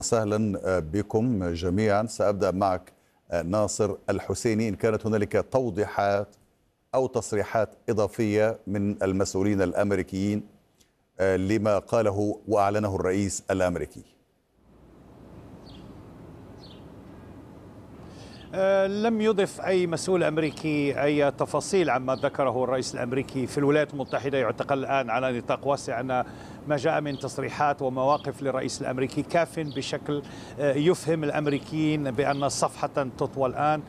وسهلا بكم جميعا. سأبدأ معك ناصر الحسيني. إن كانت هنالك توضيحات أو تصريحات إضافية من المسؤولين الأمريكيين لما قاله وأعلنه الرئيس الأمريكي. لم يضف أي مسؤول أمريكي أي تفاصيل عما ذكره الرئيس الأمريكي. في الولايات المتحدة يعتقد الآن على نطاق واسع أن ما جاء من تصريحات ومواقف للرئيس الأمريكي كاف بشكل يفهم الأمريكيين بأن الصفحة تطوى الآن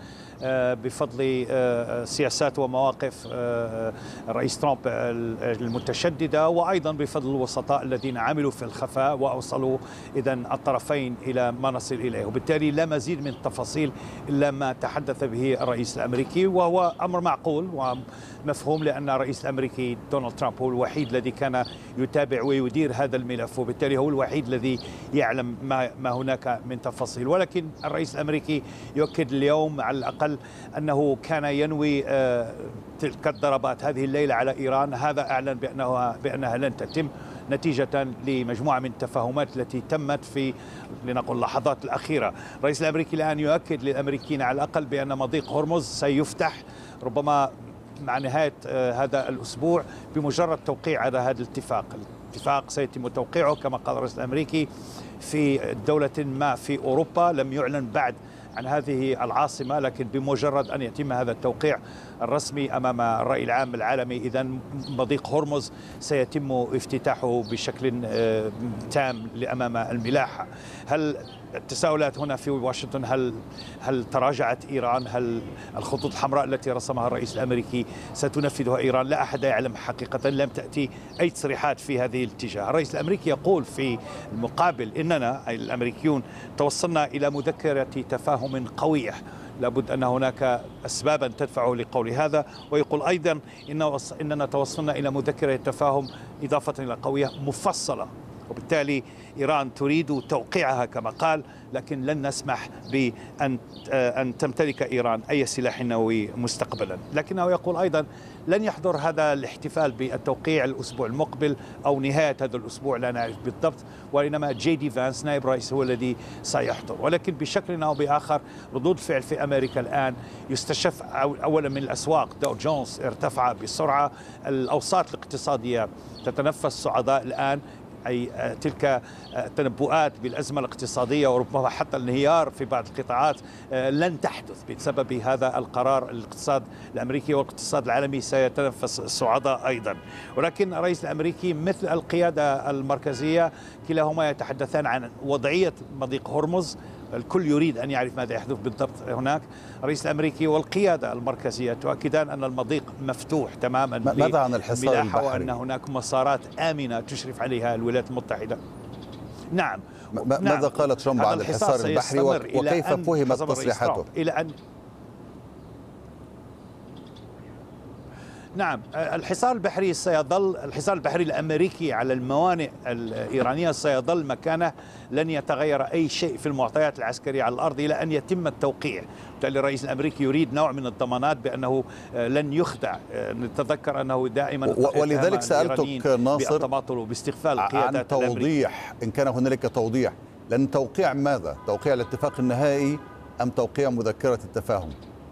بفضل سياسات ومواقف الرئيس ترامب المتشددة، وأيضا بفضل الوسطاء الذين عملوا في الخفاء وأوصلوا إذن الطرفين إلى ما نصل إليه. وبالتالي لا مزيد من التفاصيل إلا ما تحدث به الرئيس الأمريكي، وهو أمر معقول ومفهوم لأن الرئيس الأمريكي دونالد ترامب هو الوحيد الذي كان يتابع ويدير هذا الملف، وبالتالي هو الوحيد الذي يعلم ما هناك من تفاصيل. ولكن الرئيس الأمريكي يؤكد اليوم على الأقل أنه كان ينوي تلك الضربات هذه الليلة على إيران. هذا أعلن بأنها لن تتم نتيجة لمجموعة من التفاهمات التي تمت في لنقل اللحظات الأخيرة. الرئيس الأمريكي الآن يؤكد للأمريكيين على الأقل بأن مضيق هرمز سيفتح ربما مع نهاية هذا الأسبوع بمجرد توقيع على هذا الاتفاق. الاتفاق سيتم توقيعه كما قال الرئيس الأمريكي في دولة ما في أوروبا. لم يعلن بعد عن هذه العاصمة، لكن بمجرد أن يتم هذا التوقيع الرسمي أمام الرأي العام العالمي إذن مضيق هرمز سيتم افتتاحه بشكل تام لأمام الملاحة. هل التساؤلات هنا في واشنطن، هل تراجعت إيران؟ هل الخطوط الحمراء التي رسمها الرئيس الأمريكي ستنفذها إيران؟ لا أحد يعلم حقيقة. لم تأتي أي تصريحات في هذه الاتجاه. الرئيس الأمريكي يقول في المقابل إننا أي الأمريكيون توصلنا إلى مذكرة تفاهم قوية. لابد أن هناك أسبابا تدفعه لقول هذا. ويقول أيضا إننا توصلنا إلى مذكرة تفاهم إضافة إلى قوية مفصلة، وبالتالي إيران تريد توقيعها كما قال، لكن لن نسمح بأن تمتلك إيران أي سلاح نووي مستقبلا. لكنه يقول أيضا لن يحضر هذا الاحتفال بالتوقيع الأسبوع المقبل أو نهاية هذا الأسبوع، لا نعرف بالضبط، وإنما جي دي فانس نائب رئيس هو الذي سيحضر. ولكن بشكل أو بآخر ردود فعل في أمريكا الآن يستشف أولا من الأسواق. داو جونز ارتفع بسرعة، الأوساط الاقتصادية تتنفس صعداء الآن، أي تلك التنبؤات بالأزمة الاقتصادية وربما حتى الانهيار في بعض القطاعات لن تحدث بسبب هذا القرار. الاقتصاد الأمريكي والاقتصاد العالمي سيتنفس صعداء أيضا. ولكن الرئيس الأمريكي مثل القيادة المركزية كلاهما يتحدثان عن وضعية مضيق هرمز. الكل يريد أن يعرف ماذا يحدث بالضبط هناك. الرئيس الأمريكي والقيادة المركزية تؤكدان أن المضيق مفتوح تماما. ماذا عن الحصار البحري؟ وأن هناك مسارات آمنة تشرف عليها الولايات المتحدة. نعم. ماذا قال ترامب عن الحصار البحري وكيف فهمت تصريحاته؟ إلى أن نعم، الحصار البحري سيظل، الحصار البحري الأمريكي على الموانئ الإيرانية سيظل مكانه، لن يتغير أي شيء في المعطيات العسكرية على الأرض إلى أن يتم التوقيع. بالتالي الرئيس الأمريكي يريد نوع من الضمانات بأنه لن يخدع. نتذكر أنه دائما ولذلك سألتك ناصر باستغفال القيادات عن توضيح، إن كان هنالك توضيح، لأن توقيع ماذا؟ توقيع الاتفاق النهائي أم توقيع مذكرة التفاهم؟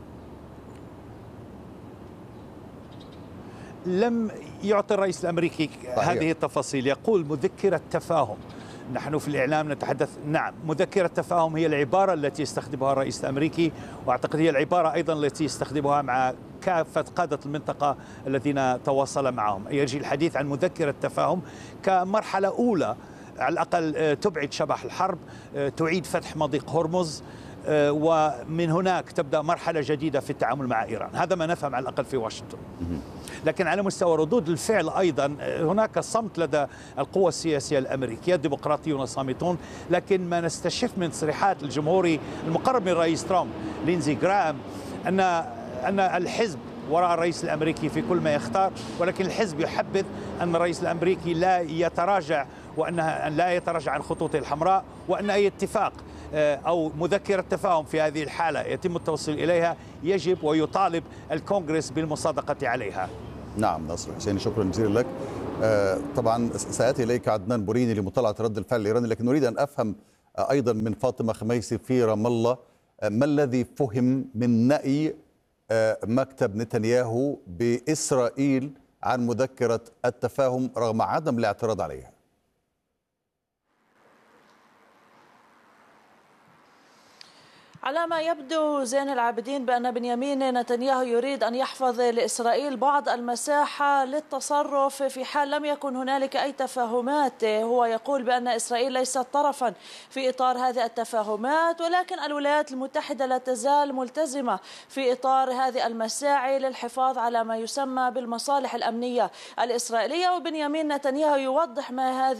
لم يعطي الرئيس الأمريكي هذه التفاصيل. يقول مذكرة تفاهم. نحن في الإعلام نتحدث، نعم، مذكرة تفاهم هي العبارة التي يستخدمها الرئيس الأمريكي، وأعتقد هي العبارة أيضا التي يستخدمها مع كافة قادة المنطقة الذين تواصل معهم. يجري الحديث عن مذكرة تفاهم كمرحلة أولى على الأقل تبعد شبح الحرب، تعيد فتح مضيق هرمز، ومن هناك تبدأ مرحلة جديدة في التعامل مع إيران. هذا ما نفهم على الأقل في واشنطن. لكن على مستوى ردود الفعل أيضا هناك صمت لدى القوى السياسية الأمريكية. الديمقراطيون صامتون، لكن ما نستشف من تصريحات الجمهوري المقرب من الرئيس ترامب لينزي جراهام أن الحزب وراء الرئيس الأمريكي في كل ما يختار، ولكن الحزب يحبذ أن الرئيس الأمريكي لا يتراجع، وأنها لا يتراجع عن خطوطه الحمراء، وأن أي اتفاق أو مذكرة تفاهم في هذه الحالة يتم التوصل إليها يجب ويطالب الكونغرس بالمصادقة عليها. نعم ناصر حسين، شكرا جزيلا لك. طبعا سيأتي إليك عدنان بوريني لمطالعة رد الفعل الإيراني، لكن نريد أن أفهم أيضا من فاطمة خميسي في رام الله، ما الذي فهم من نأي مكتب نتنياهو بإسرائيل عن مذكرة التفاهم رغم عدم الاعتراض عليها؟ على ما يبدو زين العابدين بأن بنيامين نتنياهو يريد أن يحفظ لإسرائيل بعض المساحة للتصرف في حال لم يكن هنالك أي تفاهمات. هو يقول بأن إسرائيل ليست طرفا في إطار هذه التفاهمات، ولكن الولايات المتحدة لا تزال ملتزمة في إطار هذه المساعي للحفاظ على ما يسمى بالمصالح الأمنية الإسرائيلية. وبنيامين نتنياهو يوضح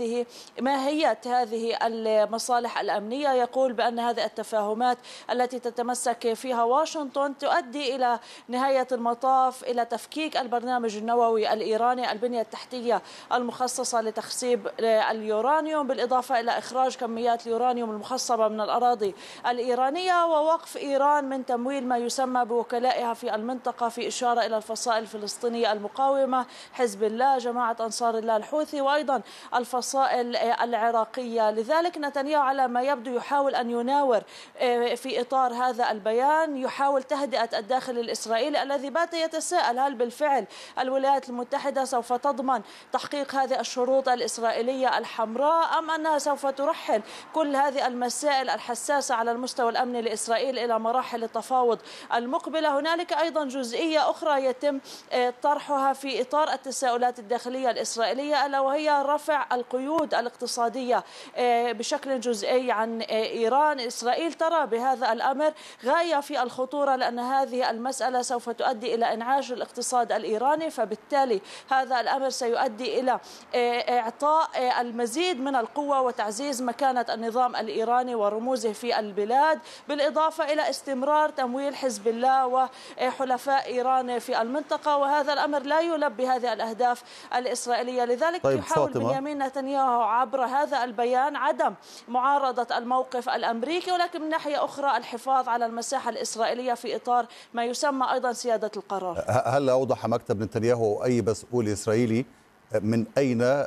ماهية هذه المصالح الأمنية. يقول بأن هذه التفاهمات التي تتمسك فيها واشنطن تؤدي إلى نهاية المطاف إلى تفكيك البرنامج النووي الإيراني، البنية التحتية المخصصة لتخصيب اليورانيوم، بالإضافة إلى إخراج كميات اليورانيوم المخصبة من الأراضي الإيرانية، ووقف إيران من تمويل ما يسمى بوكلائها في المنطقة، في إشارة إلى الفصائل الفلسطينية المقاومة، حزب الله، جماعة أنصار الله الحوثي، وأيضا الفصائل العراقية. لذلك نتنياهو على ما يبدو يحاول أن يناور في إطار هذا البيان، يحاول تهدئة الداخل الإسرائيلي الذي بات يتساءل هل بالفعل الولايات المتحدة سوف تضمن تحقيق هذه الشروط الإسرائيلية الحمراء، أم أنها سوف ترحل كل هذه المسائل الحساسة على المستوى الأمني لإسرائيل إلى مراحل التفاوض المقبلة. هنالك أيضا جزئية أخرى يتم طرحها في إطار التساؤلات الداخلية الإسرائيلية، ألا وهي رفع القيود الاقتصادية بشكل جزئي عن إيران. إسرائيل ترى بهذا الأمر غاية في الخطورة، لأن هذه المسألة سوف تؤدي إلى إنعاش الاقتصاد الإيراني، فبالتالي هذا الأمر سيؤدي إلى إعطاء المزيد من القوة وتعزيز مكانة النظام الإيراني ورموزه في البلاد، بالإضافة إلى استمرار تمويل حزب الله وحلفاء إيران في المنطقة، وهذا الأمر لا يلبي هذه الأهداف الإسرائيلية. لذلك يحاول بنيامين نتنياهو عبر هذا البيان عدم معارضة الموقف الأمريكي، ولكن من ناحية أخرى الحفاظ على المساحة الإسرائيلية في إطار ما يسمى أيضا سيادة القرار. هل أوضح مكتب نتنياهو أي مسؤول إسرائيلي من أين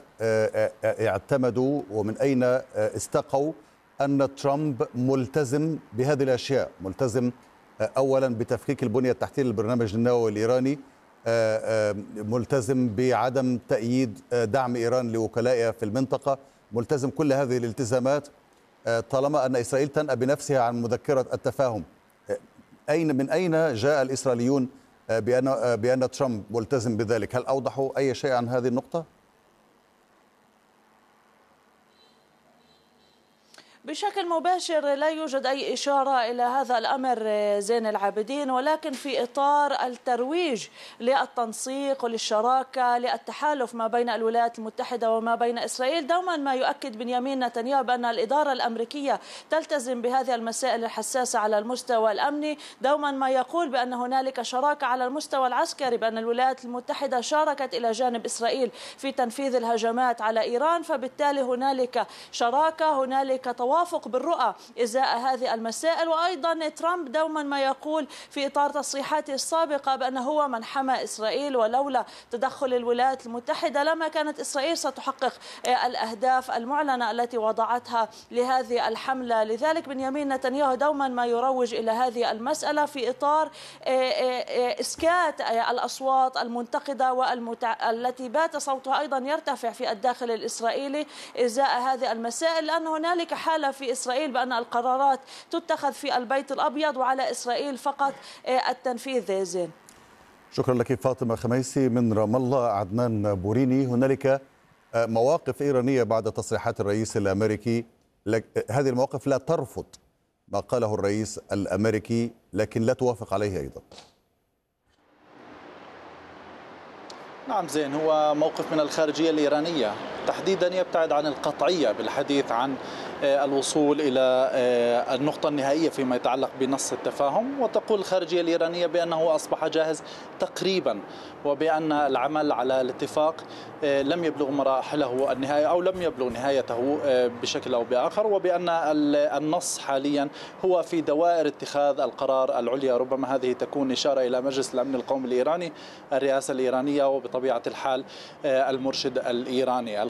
اعتمدوا ومن أين استقوا أن ترامب ملتزم بهذه الأشياء؟ ملتزم أولا بتفكيك البنية التحتية للبرنامج النووي الإيراني، ملتزم بعدم تأييد دعم إيران لوكلائها في المنطقة، ملتزم كل هذه الالتزامات طالما أن إسرائيل تنأى بنفسها عن مذكرة التفاهم. من أين جاء الإسرائيليون بأن ترامب ملتزم بذلك؟ هل أوضحوا أي شيء عن هذه النقطة؟ بشكل مباشر لا يوجد أي إشارة إلى هذا الأمر زين العابدين، ولكن في إطار الترويج للتنسيق وللشراكة للتحالف ما بين الولايات المتحدة وما بين إسرائيل، دوما ما يؤكد بنيامين نتنياهو بأن الإدارة الأمريكية تلتزم بهذه المسائل الحساسة على المستوى الأمني، دوما ما يقول بأن هنالك شراكة على المستوى العسكري، بأن الولايات المتحدة شاركت إلى جانب إسرائيل في تنفيذ الهجمات على إيران، فبالتالي هنالك شراكة، هنالك توافق بالرؤى إزاء هذه المسائل. وأيضا ترامب دوما ما يقول في إطار تصريحاته السابقة بأنه هو من حمى إسرائيل، ولولا تدخل الولايات المتحدة لما كانت إسرائيل ستحقق الأهداف المعلنة التي وضعتها لهذه الحملة. لذلك بنيامين نتنياهو دوما ما يروج إلى هذه المسألة في إطار إسكات الأصوات المنتقدة والتي بات صوتها أيضا يرتفع في الداخل الإسرائيلي إزاء هذه المسائل، لأن هنالك حالة في إسرائيل بأن القرارات تتخذ في البيت الأبيض وعلى إسرائيل فقط التنفيذ. زين، شكرا لك فاطمة خميسي من رام الله. عدنان بوريني، هنالك مواقف إيرانية بعد تصريحات الرئيس الأمريكي، هذه المواقف لا ترفض ما قاله الرئيس الأمريكي لكن لا توافق عليه أيضا. نعم زين، هو موقف من الخارجية الإيرانية تحديدا يبتعد عن القطعية بالحديث عن الوصول إلى النقطة النهائية فيما يتعلق بنص التفاهم، وتقول الخارجية الإيرانية بأنه أصبح جاهز تقريبا، وبأن العمل على الاتفاق لم يبلغ مراحله النهاية أو لم يبلغ نهايته بشكل أو بآخر، وبأن النص حاليا هو في دوائر اتخاذ القرار العليا. ربما هذه تكون إشارة إلى مجلس الأمن القومي الإيراني، الرئاسة الإيرانية، وبطبيعة الحال المرشد الإيراني.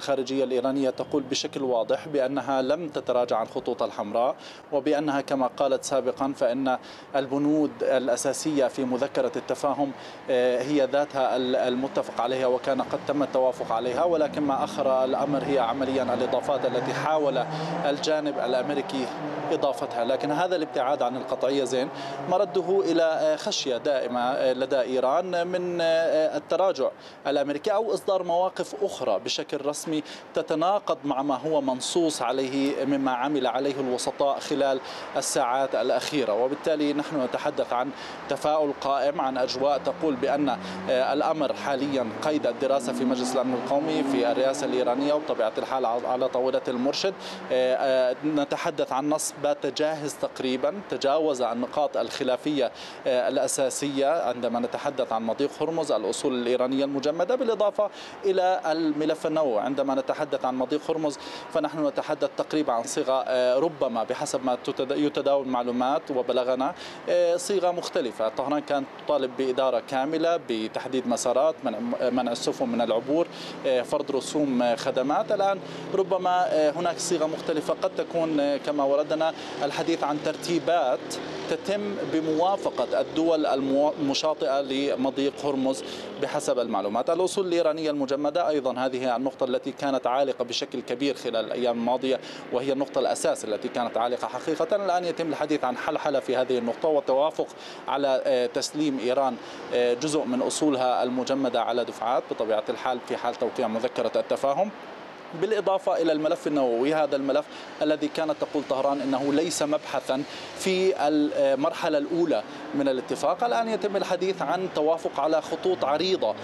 الخارجية الإيرانية تقول بشكل واضح بأنها لم تتراجع عن خطوط الحمراء، وبأنها كما قالت سابقا فإن البنود الأساسية في مذكرة التفاهم هي ذاتها المتفق عليها وكان قد تم التوافق عليها، ولكن ما أخر الأمر هي عمليا الإضافات التي حاول الجانب الأمريكي إضافتها. لكن هذا الابتعاد عن القطعية زين مرده إلى خشية دائمة لدى إيران من التراجع الأمريكي أو إصدار مواقف أخرى بشكل رسمي تتناقض مع ما هو منصوص عليه مما عمل عليه الوسطاء خلال الساعات الأخيرة. وبالتالي نحن نتحدث عن تفاؤل قائم، عن أجواء تقول بأن الأمر حاليا قيد الدراسة في مجلس الأمن القومي في الرئاسة الإيرانية وبطبيعة الحال على طاولة المرشد. نتحدث عن نص بات جاهز تقريبا، تجاوز النقاط الخلافية الأساسية عندما نتحدث عن مضيق هرمز، الأصول الإيرانية المجمدة، بالإضافة إلى الملف النووي. عندما نتحدث عن مضيق هرمز فنحن نتحدث تقريبا عن صيغة ربما بحسب ما يتداول معلومات وبلغنا صيغة مختلفة. طهران كانت تطالب بإدارة كاملة، بتحديد مسارات، منع السفن من العبور، فرض رسوم خدمات. الآن ربما هناك صيغة مختلفة قد تكون كما وردنا الحديث عن ترتيبات تتم بموافقة الدول المشاطئة لمضيق هرمز بحسب المعلومات. الأصول الإيرانية المجمدة أيضا هذه النقطة التي كانت عالقة بشكل كبير خلال الأيام الماضية، وهي النقطة الأساس التي كانت عالقة حقيقة. الآن يتم الحديث عن حلحلة في هذه النقطة والتوافق على تسليم إيران جزء من أصولها المجمدة على دفعات بطبيعة الحال في حال توقيع مذكرة التفاهم، بالإضافة إلى الملف النووي. هذا الملف الذي كانت تقول طهران إنه ليس مبحثا في المرحلة الأولى من الاتفاق. الآن يتم الحديث عن توافق على خطوط عريضة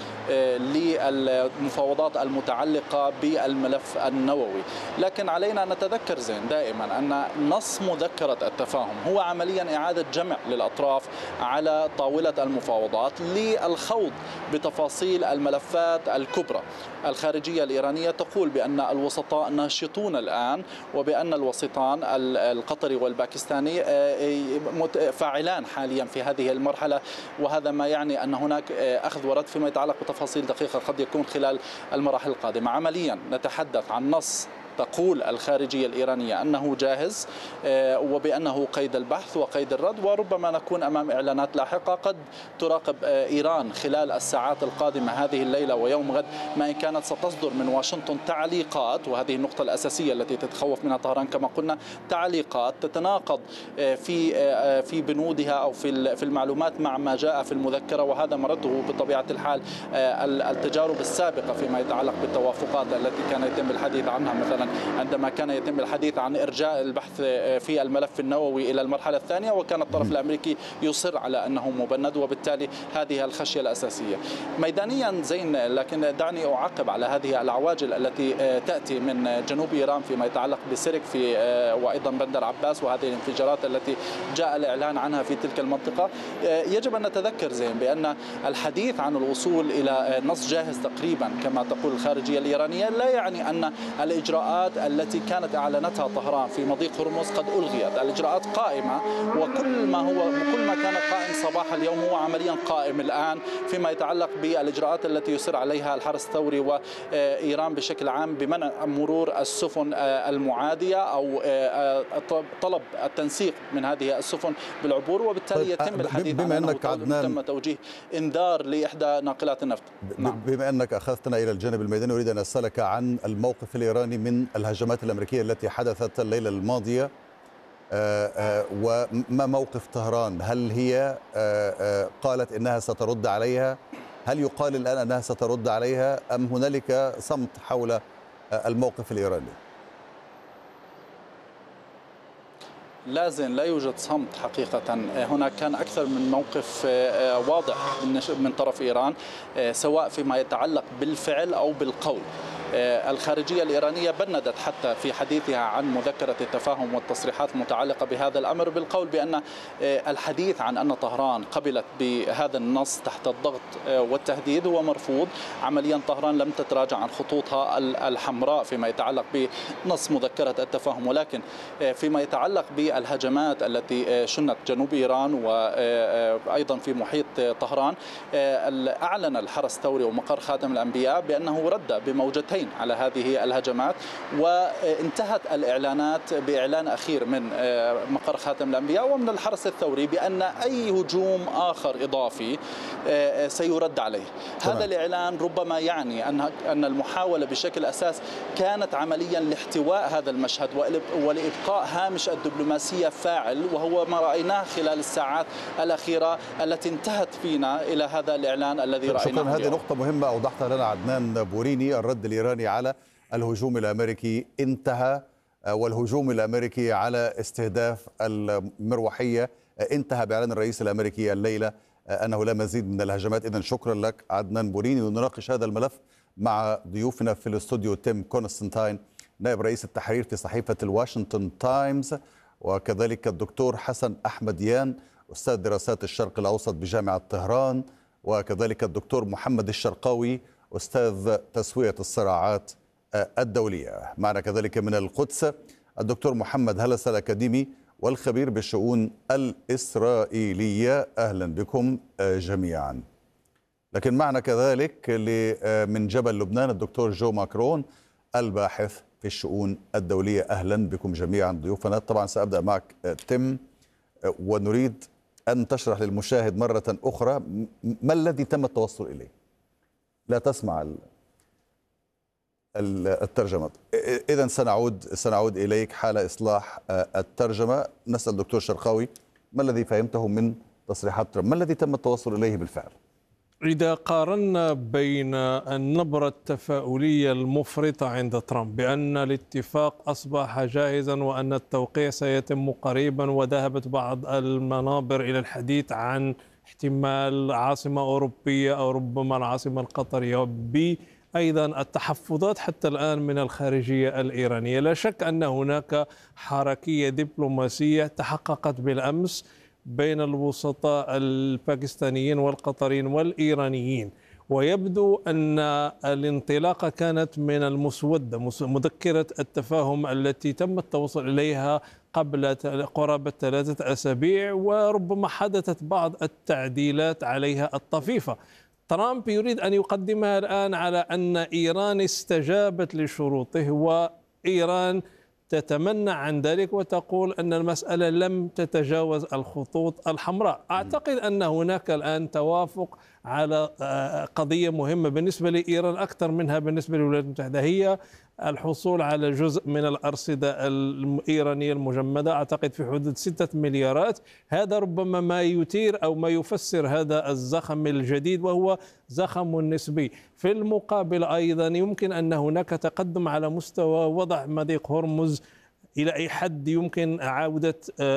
للمفاوضات المتعلقة بالملف النووي. لكن علينا أن نتذكر زين دائما أن نص مذكرة التفاهم هو عمليا إعادة جمع للأطراف على طاولة المفاوضات للخوض بتفاصيل الملفات الكبرى. الخارجية الإيرانية تقول بأن الوسطاء ناشطون الآن، وبأن الوسيطان القطري والباكستاني فاعلان حاليا في هذه المرحلة، وهذا ما يعني أن هناك أخذ ورد فيما يتعلق بتفاصيل دقيقة قد يكون خلال المراحل القادمة. عمليا نتحدث عن نص تقول الخارجية الإيرانية أنه جاهز وبأنه قيد البحث وقيد الرد، وربما نكون أمام إعلانات لاحقة قد تراقب إيران خلال الساعات القادمة هذه الليلة ويوم غد، ما إن كانت ستصدر من واشنطن تعليقات، وهذه النقطة الأساسية التي تتخوف منها طهران كما قلنا، تعليقات تتناقض في بنودها أو في المعلومات مع ما جاء في المذكرة. وهذا مرده بطبيعة الحال التجارب السابقة فيما يتعلق بالتوافقات التي كان يتم الحديث عنها، مثلا عندما كان يتم الحديث عن إرجاء البحث في الملف النووي إلى المرحلة الثانية وكان الطرف الأمريكي يصر على أنه مبند، وبالتالي هذه الخشية الأساسية. ميدانيا زين، لكن دعني أعقب على هذه العواجل التي تأتي من جنوب إيران فيما يتعلق بسرك وأيضا بندر عباس وهذه الانفجارات التي جاء الإعلان عنها في تلك المنطقة. يجب أن نتذكر زين بأن الحديث عن الوصول إلى نص جاهز تقريبا كما تقول الخارجية الإيرانية لا يعني أن الإجراءات التي كانت أعلنتها طهران في مضيق هرمز قد ألغيت. الإجراءات قائمة، وكل ما كان قائم صباح اليوم هو عمليا قائم الآن فيما يتعلق بالإجراءات التي يسر عليها الحرس الثوري وإيران بشكل عام بمنع مرور السفن المعادية أو طلب التنسيق من هذه السفن بالعبور، وبالتالي يتم الحديث عن أنه تم توجيه إنذار لإحدى ناقلات النفط. بما أنك أخذتنا إلى الجانب الميداني أريد أن أسألك عن الموقف الإيراني من الهجمات الأمريكية التي حدثت الليلة الماضية، وما موقف طهران؟ هل هي قالت إنها سترد عليها؟ هل يقال الآن أنها سترد عليها أم هنالك صمت حول الموقف الإيراني؟ لا يوجد صمت حقيقة. هناك كان أكثر من موقف واضح من طرف إيران سواء فيما يتعلق بالفعل أو بالقول. الخارجية الإيرانية بندت حتى في حديثها عن مذكرة التفاهم والتصريحات المتعلقة بهذا الأمر بالقول بأن الحديث عن أن طهران قبلت بهذا النص تحت الضغط والتهديد هو مرفوض. عمليا طهران لم تتراجع عن خطوطها الحمراء فيما يتعلق بنص مذكرة التفاهم، ولكن فيما يتعلق بالهجمات التي شنت جنوب إيران وأيضا في محيط طهران، أعلن الحرس الثوري ومقر خاتم الأنبياء بأنه رد بموجتين الطرفين على هذه الهجمات. وانتهت الإعلانات بإعلان أخير من مقر خاتم الأنبياء ومن الحرس الثوري بأن أي هجوم آخر إضافي سيرد عليه. هذا الإعلان ربما يعني أن المحاولة بشكل أساس كانت عمليا لاحتواء هذا المشهد ولإبقاء هامش الدبلوماسية فاعل، وهو ما رأيناه خلال الساعات الأخيرة التي انتهت فينا إلى هذا الإعلان الذي رأيناه. شكرا، هذه نقطة مهمة أوضحتها لنا عدنان بوريني. الرد الإيراني على الهجوم الأمريكي انتهى، والهجوم الأمريكي على استهداف المروحية انتهى بإعلان الرئيس الأمريكي الليلة أنه لا مزيد من الهجمات. إذن شكرا لك عدنان بوريني. ونناقش هذا الملف مع ضيوفنا في الاستوديو تيم كونستانتين نائب رئيس التحرير في صحيفة الواشنطن تايمز، وكذلك الدكتور حسن أحمديان أستاذ دراسات الشرق الأوسط بجامعة طهران، وكذلك الدكتور محمد الشرقاوي أستاذ تسوية الصراعات الدولية. معنا كذلك من القدس الدكتور محمد هلس الأكاديمي والخبير بالشؤون الإسرائيلية. أهلا بكم جميعا. لكن معنا كذلك من جبل لبنان الدكتور جو ماكرون الباحث في الشؤون الدولية. أهلا بكم جميعا ضيوفنا. طبعا سأبدأ معك تم، ونريد أن تشرح للمشاهد مرة أخرى ما الذي تم التوصل إليه. لا تسمع الترجمة. إذن سنعود إليك حال إصلاح الترجمة. نسأل الدكتور شرقاوي ما الذي فهمته من تصريحات ترامب، ما الذي تم التوصل إليه بالفعل؟ إذا قارنا بين النبرة التفاؤلية المفرطة عند ترامب بأن الاتفاق أصبح جاهزا وأن التوقيع سيتم قريبا، وذهبت بعض المنابر إلى الحديث عن احتمال عاصمة أوروبية أو ربما العاصمة القطرية، أيضا التحفظات حتى الآن من الخارجية الإيرانية، لا شك أن هناك حركية دبلوماسية تحققت بالأمس بين الوسطاء الباكستانيين والقطريين والإيرانيين، ويبدو أن الانطلاقة كانت من المسودة، مذكرة التفاهم التي تم التوصل إليها قبل قرابة 3 أسابيع، وربما حدثت بعض التعديلات عليها الطفيفة. ترامب يريد أن يقدمها الآن على أن إيران استجابت لشروطه، وإيران تتمنع عن ذلك وتقول أن المسألة لم تتجاوز الخطوط الحمراء. أعتقد أن هناك الآن توافق على قضية مهمة بالنسبة لإيران أكثر منها بالنسبة للولايات المتحدة، هي الحصول على جزء من الأرصدة الإيرانية المجمدة، أعتقد في حدود 6 مليارات. هذا ربما ما يثير أو ما يفسر هذا الزخم الجديد، وهو زخم نسبي. في المقابل أيضا يمكن أن هناك تقدم على مستوى وضع مضيق هرمز إلى أي حد يمكن عودة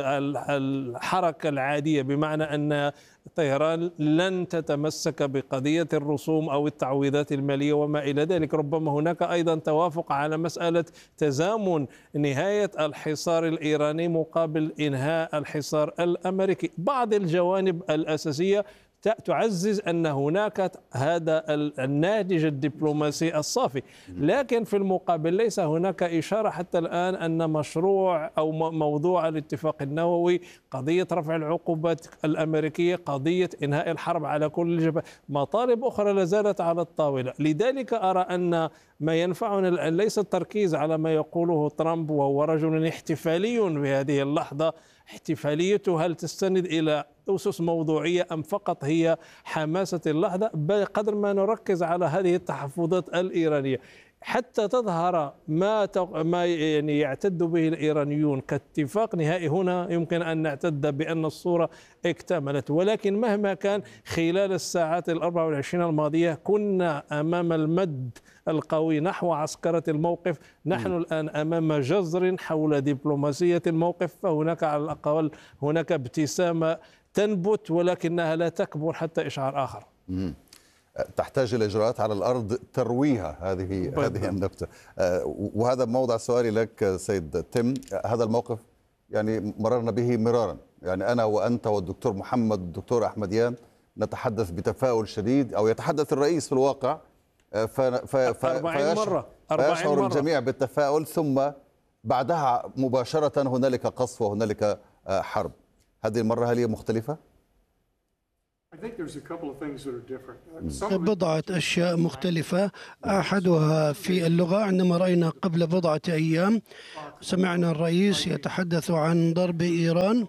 الحركة العادية، بمعنى أن طهران لن تتمسك بقضية الرسوم أو التعويضات المالية وما إلى ذلك. ربما هناك أيضا توافق على مسألة تزامن نهاية الحصار الإيراني مقابل إنهاء الحصار الأمريكي. بعض الجوانب الأساسية تعزز أن هناك هذا الناتج الدبلوماسي الصافي، لكن في المقابل ليس هناك إشارة حتى الآن أن مشروع أو موضوع الاتفاق النووي، قضية رفع العقوبات الأمريكية، قضية إنهاء الحرب على كل الجبهات، مطالب أخرى لا زالت على الطاولة. لذلك أرى أن ما ينفعنا الآن ليس التركيز على ما يقوله ترامب، وهو رجل احتفالي في هذه اللحظة. احتفاليته هل تستند إلى أسس موضوعية أم فقط هي حماسة اللحظة؟ بقدر ما نركز على هذه التحفظات الإيرانية حتى تظهر ما يعني يعتد به الإيرانيون كاتفاق نهائي، هنا يمكن أن نعتد بأن الصورة اكتملت. ولكن مهما كان خلال الساعات 24 الماضية كنا أمام المد القوي نحو عسكرة الموقف. نحن الآن أمام جزر حول دبلوماسية الموقف، فهناك على الأقل هناك ابتسامة تنبت ولكنها لا تكبر حتى إشعار آخر. تحتاج إلى إجراءات على الأرض ترويها هذه النقطة. وهذا موضع سؤالي لك سيد تم. هذا الموقف يعني مررنا به مرارا، يعني أنا وأنت والدكتور محمد والدكتور أحمديان نتحدث بتفاؤل شديد، أو يتحدث الرئيس في الواقع 40 مرة فيشعر الجميع بالتفاؤل، ثم بعدها مباشرة هنالك قصف وهنالك حرب. هذه المرة هل هي مختلفة؟ بضعة أشياء مختلفة. أحدها في اللغة. عندما رأينا قبل بضعة أيام سمعنا الرئيس يتحدث عن ضرب إيران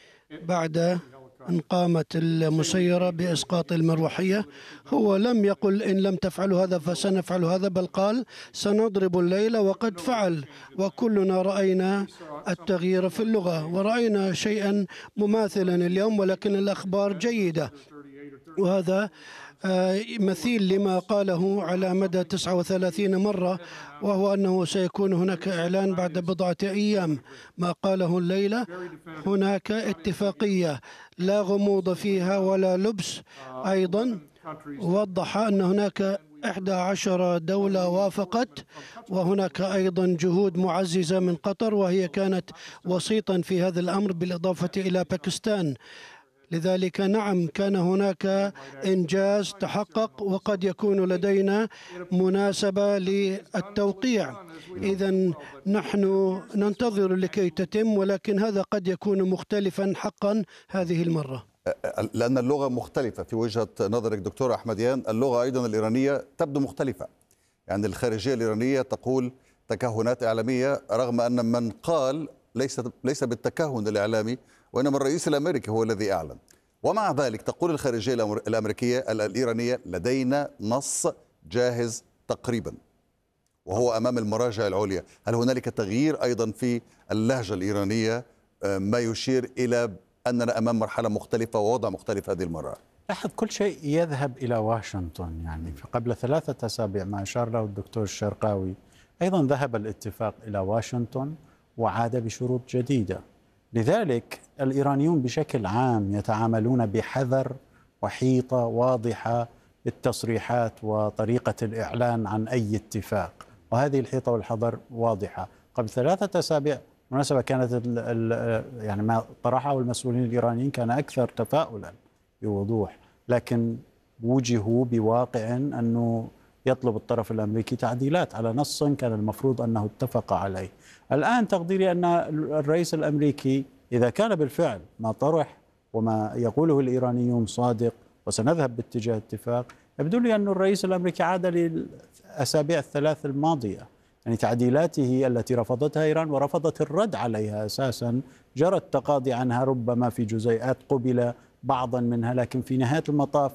بعد أن قامت المسيرة بإسقاط المروحية. هو لم يقل إن لم تفعلوا هذا فسنفعل هذا، بل قال سنضرب الليلة، وقد فعل. وكلنا رأينا التغيير في اللغة، ورأينا شيئا مماثلا اليوم، ولكن الأخبار جيدة. وهذا مثيل لما قاله على مدى 39 مرة، وهو أنه سيكون هناك إعلان بعد بضعة أيام. ما قاله الليلة هناك اتفاقية لا غموض فيها ولا لبس. أيضا وضح أن هناك 11 دولة وافقت، وهناك أيضا جهود معززة من قطر، وهي كانت وسيطا في هذا الأمر بالإضافة إلى باكستان. لذلك نعم، كان هناك إنجاز تحقق، وقد يكون لدينا مناسبة للتوقيع. إذن نحن ننتظر لكي تتم، ولكن هذا قد يكون مختلفا حقا هذه المرة، لأن اللغة مختلفة. في وجهة نظرك دكتور أحمديان، اللغة أيضا الإيرانية تبدو مختلفة. يعني الخارجية الإيرانية تقول تكهنات إعلامية، رغم أن من قال ليس بالتكهن الإعلامي، وإنما الرئيس الأمريكي هو الذي أعلن. ومع ذلك تقول الخارجية الأمريكية الإيرانية لدينا نص جاهز تقريبا، وهو أمام المراجع العليا. هل هنالك تغيير أيضا في اللهجة الإيرانية ما يشير إلى أننا أمام مرحلة مختلفة ووضع مختلف هذه المرة؟ لاحظ كل شيء يذهب إلى واشنطن. يعني قبل 3 أسابيع ما أشار له الدكتور الشرقاوي أيضا ذهب الاتفاق إلى واشنطن وعاد بشروط جديدة. لذلك الإيرانيون بشكل عام يتعاملون بحذر وحيطة واضحة بالتصريحات وطريقة الإعلان عن أي اتفاق، وهذه الحيطة والحذر واضحة. قبل 3 أسابيع بالمناسبة كانت يعني ما طرحه المسؤولين الإيرانيين كان أكثر تفاؤلا بوضوح، لكن وجهوا بواقع أنه يطلب الطرف الأمريكي تعديلات على نص كان المفروض أنه اتفق عليه. الآن تقديري أن الرئيس الأمريكي إذا كان بالفعل ما طرح وما يقوله الإيرانيون صادق وسنذهب باتجاه اتفاق، يبدو لي أن الرئيس الأمريكي عاد للأسابيع 3 الماضية. يعني تعديلاته التي رفضتها إيران ورفضت الرد عليها أساسا، جرى التقاضي عنها ربما في جزيئات قبل بعضا منها، لكن في نهاية المطاف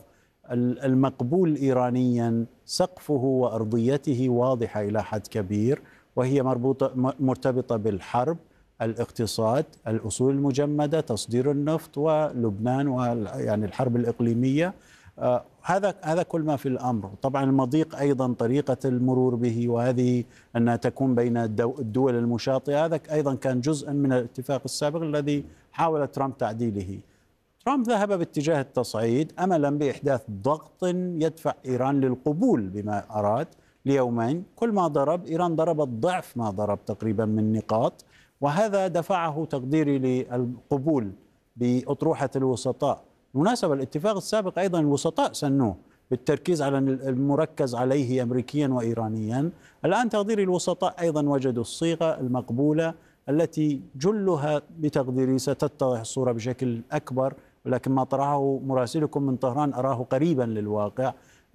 المقبول إيرانيا سقفه وأرضيته واضحة إلى حد كبير، وهي مرتبطة بالحرب، الاقتصاد، الأصول المجمدة، تصدير النفط، ولبنان، ويعني الحرب الإقليمية. هذا كل ما في الأمر. طبعا المضيق أيضا طريقة المرور به، وهذه أنها تكون بين الدول المشاطئة، هذا أيضا كان جزءا من الاتفاق السابق الذي حاول ترامب تعديله. ترامب ذهب باتجاه التصعيد أملا بإحداث ضغط يدفع إيران للقبول بما أراد ليومين. كل ما ضرب إيران ضربت ضعف ما ضرب تقريبا من نقاط، وهذا دفعه تقديري للقبول بأطروحة الوسطاء. بالمناسبة الاتفاق السابق أيضا الوسطاء سنوه بالتركيز على المركز عليه أمريكيا وإيرانيا. الآن تقديري الوسطاء أيضا وجدوا الصيغة المقبولة التي جلها بتقديري ستتضح الصورة بشكل أكبر، ولكن ما طرحه مراسلكم من طهران أراه قريبا للواقع.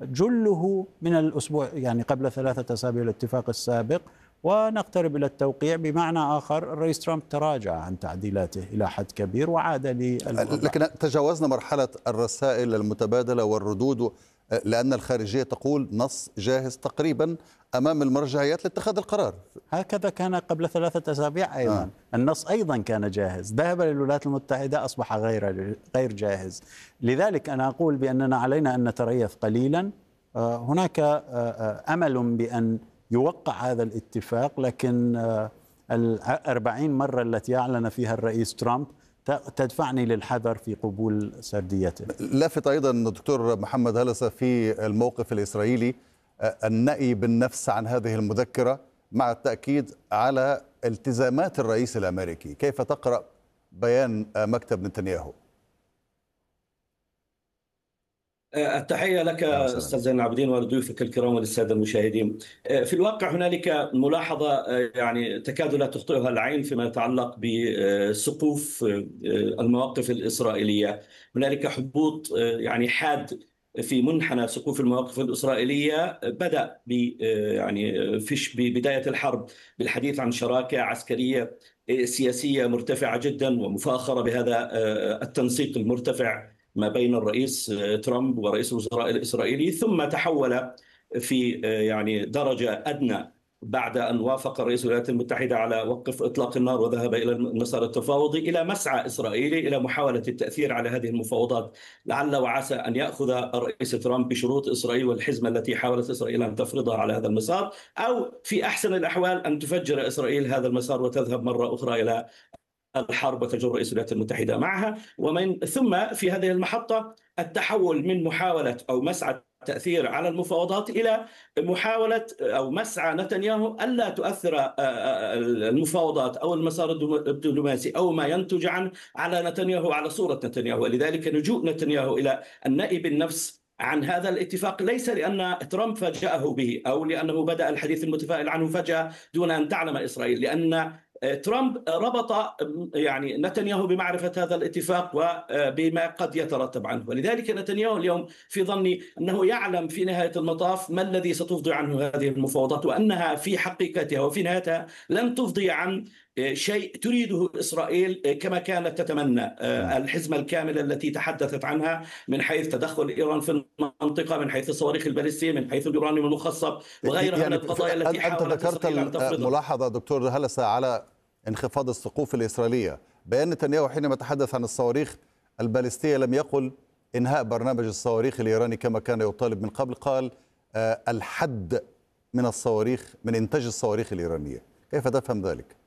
جله من الأسبوع يعني قبل 3 أسابيع الاتفاق السابق، ونقترب إلى التوقيع. بمعنى آخر الرئيس ترامب تراجع عن تعديلاته إلى حد كبير وعاد لكن تجاوزنا مرحلة الرسائل المتبادلة والردود، لأن الخارجية تقول نص جاهز تقريبا أمام المرجعيات لاتخاذ القرار. هكذا كان قبل 3 أسابيع أيضا. النص أيضا كان جاهز، ذهب للولايات المتحدة أصبح غير جاهز. لذلك أنا أقول بأننا علينا أن نتريث قليلا. هناك أمل بأن يوقع هذا الاتفاق، لكن 40 مرة التي أعلن فيها الرئيس ترامب تدفعني للحذر في قبول سرديته. لافت أيضا دكتور محمد هلسة في الموقف الإسرائيلي النأي بالنفس عن هذه المذكرة، مع التأكيد على التزامات الرئيس الأمريكي. كيف تقرأ بيان مكتب نتنياهو؟ التحية لك أهلا وسهلا أستاذ بك. زين العابدين ولضيوفك الكرام وللسادة المشاهدين. في الواقع هنالك ملاحظة يعني تكاد لا تخطئها العين فيما يتعلق بسقوف المواقف الإسرائيلية. هنالك هبوط يعني حاد في منحنى سقوف المواقف الإسرائيلية. بدأ يعني فيش ببداية الحرب بالحديث عن شراكة عسكرية سياسية مرتفعة جدا ومفاخرة بهذا التنسيق المرتفع ما بين الرئيس ترامب ورئيس الوزراء الإسرائيلي، ثم تحول في يعني درجة أدنى بعد أن وافق رئيس الولايات المتحدة على وقف إطلاق النار وذهب إلى المسار التفاوضي إلى مسعى إسرائيلي إلى محاولة التأثير على هذه المفاوضات، لعل وعسى أن يأخذ الرئيس ترامب بشروط إسرائيل والحزمة التي حاولت إسرائيل أن تفرضها على هذا المسار، أو في أحسن الأحوال أن تفجر إسرائيل هذا المسار وتذهب مرة أخرى إلى الحرب وتجر رئيس الولايات المتحدة معها. ومن ثم في هذه المحطة التحول من محاولة أو مسعى التأثير على المفاوضات إلى محاولة أو مسعى نتنياهو ألا تؤثر المفاوضات أو المسار الدبلوماسي أو ما ينتج عنه على نتنياهو، على صورة نتنياهو. ولذلك لجوء نتنياهو إلى النائب النفس عن هذا الاتفاق ليس لأن ترامب فاجأه به أو لأنه بدأ الحديث المتفائل عنه فجأة دون أن تعلم إسرائيل، لأن ترامب ربط يعني نتنياهو بمعرفة هذا الاتفاق وبما قد يترتب عنه. ولذلك نتنياهو اليوم في ظني أنه يعلم في نهاية المطاف ما الذي ستفضي عنه هذه المفاوضات، وأنها في حقيقتها وفي نهايتها لن تفضي عن شيء تريده إسرائيل كما كانت تتمنى، الحزمة الكاملة التي تحدثت عنها من حيث تدخل إيران في المنطقة، من حيث الصواريخ البالستية، من حيث اليورانيوم المخصب وغيرها يعني من القضايا التي حاولت إسرائيل أن تفرضها. ملاحظة دكتور هلسة على انخفاض السقوف الإسرائيلية. بيان نتنياهو حينما تحدث عن الصواريخ البالستية لم يقل إنهاء برنامج الصواريخ الإيراني كما كان يطالب من قبل، قال الحد من الصواريخ، من إنتاج الصواريخ الإيرانية. كيف تفهم ذلك؟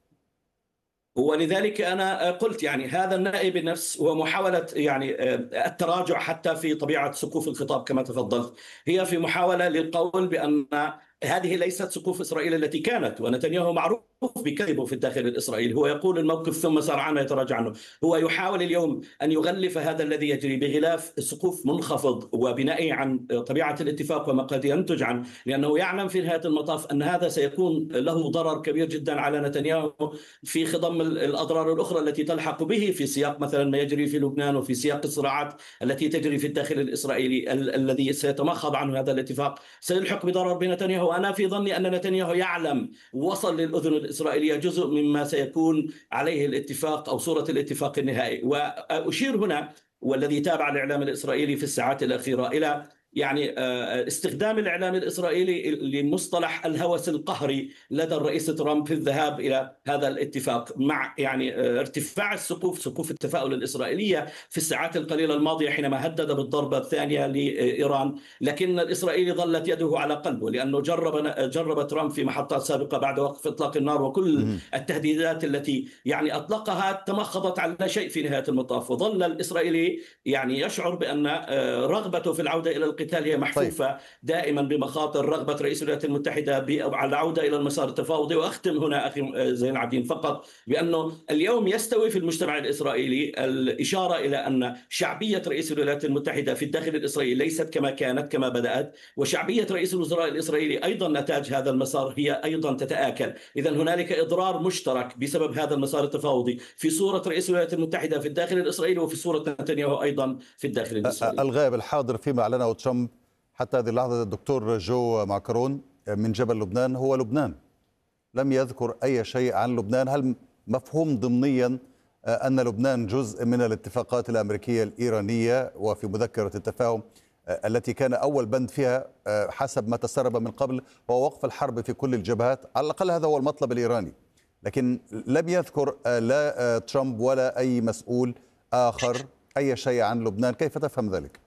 ولذلك أنا قلت يعني هذا النائب النفس ومحاولة يعني التراجع حتى في طبيعة سقوف الخطاب كما تفضلت، هي في محاولة للقول بأن هذه ليست سقوف إسرائيل التي كانت، ونتنياهو معروف بكذبه في الداخل الإسرائيلي، هو يقول الموقف ثم سرعان يتراجع عنه. هو يحاول اليوم أن يغلف هذا الذي يجري بغلاف سقوف منخفض وبنائي عن طبيعة الاتفاق وما قد ينتج عنه، لأنه يعلم في نهاية المطاف أن هذا سيكون له ضرر كبير جدا على نتنياهو في خضم الأضرار الأخرى التي تلحق به في سياق مثلا ما يجري في لبنان وفي سياق الصراعات التي تجري في الداخل الإسرائيلي الذي سيتمخض عنه هذا الاتفاق سيلحق بضرر بنتنياهو. وأنا في ظني أن نتنياهو يعلم وصل للأذن الإسرائيلية جزء مما سيكون عليه الاتفاق أو صورة الاتفاق النهائي. وأشير هنا والذي تابع الإعلام الإسرائيلي في الساعات الأخيرة إلى يعني استخدام الإعلام الإسرائيلي لمصطلح الهوس القهري لدى الرئيس ترامب في الذهاب إلى هذا الاتفاق، مع يعني ارتفاع سقوف التفاؤل الإسرائيلية في الساعات القليلة الماضية حينما هدد بالضربة الثانية لإيران، لكن الإسرائيلي ظلت يده على قلبه، لأنه جرب ترامب في محطات سابقة بعد وقف إطلاق النار وكل التهديدات التي يعني أطلقها تمخضت على لا شيء في نهاية المطاف، وظل الإسرائيلي يعني يشعر بأن رغبته في العودة إلى القتال هي محفوفة دائما بمخاطر رغبة رئيس الولايات المتحدة على العودة إلى المسار التفاوضي. وأختم هنا أخي زين العابدين فقط بأنه اليوم يستوي في المجتمع الإسرائيلي الإشارة إلى أن شعبية رئيس الولايات المتحدة في الداخل الإسرائيلي ليست كما كانت كما بدأت، وشعبية رئيس الوزراء الإسرائيلي أيضا نتاج هذا المسار هي أيضا تتآكل. إذا هنالك إضرار مشترك بسبب هذا المسار التفاوضي في صورة رئيس الولايات المتحدة في الداخل الإسرائيلي وفي صورة نتنياهو أيضا في الداخل الإسرائيلي. الغائب الحاضر فيما أعلنه ترامب حتى هذه اللحظة الدكتور جو ماكرون من جبل لبنان هو لبنان، لم يذكر أي شيء عن لبنان. هل مفهوم ضمنيا أن لبنان جزء من الاتفاقات الأمريكية الإيرانية وفي مذكرة التفاهم التي كان أول بند فيها حسب ما تسرب من قبل هو وقف الحرب في كل الجبهات، على الأقل هذا هو المطلب الإيراني، لكن لم يذكر لا ترامب ولا أي مسؤول آخر أي شيء عن لبنان. كيف تفهم ذلك؟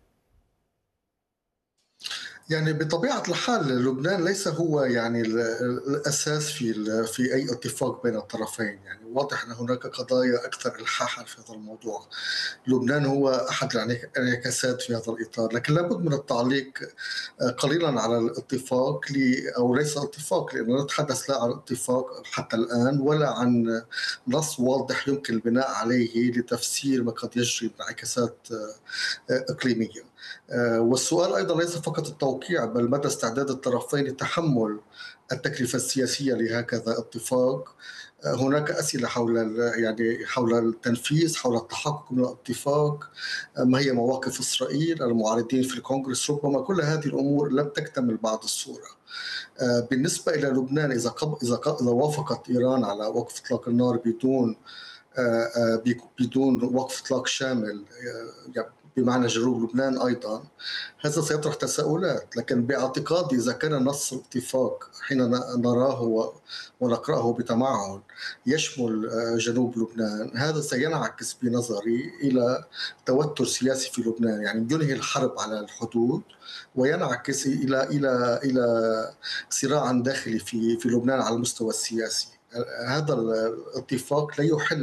يعني بطبيعة الحال لبنان ليس هو يعني الأساس في أي اتفاق بين الطرفين، يعني واضح أن هناك قضايا أكثر إلحاحا في هذا الموضوع. لبنان هو أحد الانعكاسات في هذا الإطار، لكن لابد من التعليق قليلا على الاتفاق أو ليس اتفاق، لأننا نتحدث لا عن اتفاق حتى الآن ولا عن نص واضح يمكن البناء عليه لتفسير ما قد يجري من انعكاسات إقليمية. والسؤال أيضا ليس فقط التوقيع بل مدى استعداد الطرفين لتحمل التكلفة السياسية لهكذا اتفاق. هناك أسئلة حول التنفيذ، حول التحقق من الاتفاق، ما هي مواقف إسرائيل، المعارضين في الكونغرس، ربما كل هذه الأمور لم تكتمل بعد الصورة. بالنسبة إلى لبنان، إذا وافقت إيران على وقف إطلاق النار بدون وقف إطلاق شامل بمعنى جنوب لبنان أيضا، هذا سيطرح تساؤلات. لكن باعتقادي إذا كان نص الاتفاق حين نراه ونقرأه بتمعن يشمل جنوب لبنان، هذا سينعكس بنظري إلى توتر سياسي في لبنان، يعني ينهي الحرب على الحدود وينعكس إلى صراع داخلي في لبنان على المستوى السياسي. هذا الاتفاق لا يحل